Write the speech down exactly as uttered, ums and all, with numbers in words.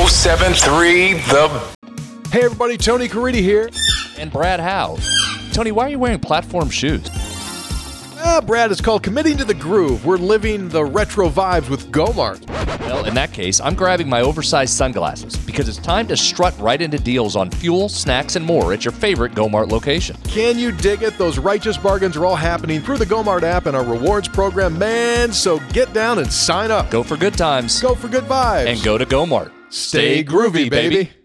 oh seven three The. Hey everybody, Tony Caridi here. And Brad Howe. Tony, why are you wearing platform shoes? Ah, Brad, it's called Committing to the Groove. We're living the retro vibes with Gomart. Well, in that case, I'm grabbing my oversized sunglasses because it's time to strut right into deals on fuel, snacks, and more at your favorite Gomart location. Can you dig it? Those righteous bargains are all happening through the Gomart app and our rewards program, man. So get down and sign up. Go for good times. Go for good vibes. And go to Gomart. Stay groovy, baby.